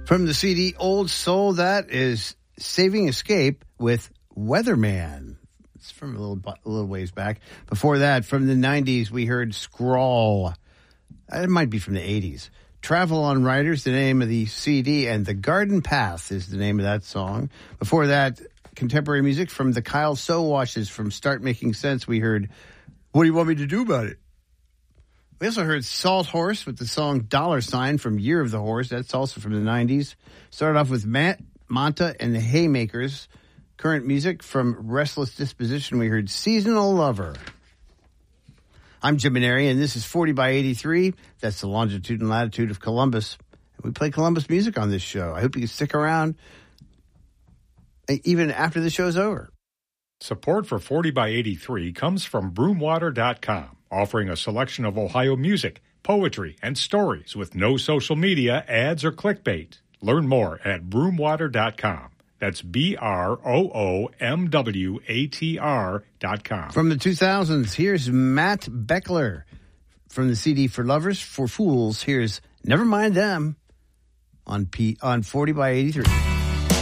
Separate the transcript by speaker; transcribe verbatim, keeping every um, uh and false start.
Speaker 1: From the C D Old Soul, that is Saving Escape with Weatherman. It's from a little, a little ways back. Before that, from the nineties, we heard Scrawl. It might be from the eighties. Travel on Riders, the name of the C D, and The Garden Path is the name of that song. Before that, contemporary music from the Kyle Sowashes from Start Making Sense. We heard, What Do You Want Me to Do About It? We also heard Salt Horse with the song Dollar Sign from Year of the Horse. That's also from the nineties. Started off with Matt Monta and the Haymakers. Current music from Restless Disposition. We heard Seasonal Lover. I'm Jim Maneri, and this is forty by eighty-three. That's the longitude and latitude of Columbus. And we play Columbus music on this show. I hope you can stick around even after the show's over.
Speaker 2: Support for forty by eighty-three comes from broomwater dot com, offering a selection of Ohio music, poetry, and stories with no social media, ads, or clickbait. Learn more at broomwater dot com. That's B R O O M W A T R dot com.
Speaker 1: From the two thousands, here's Matt Beckler. From the C D For Lovers, For Fools, here's Never Mind Them on P on forty by eighty-three.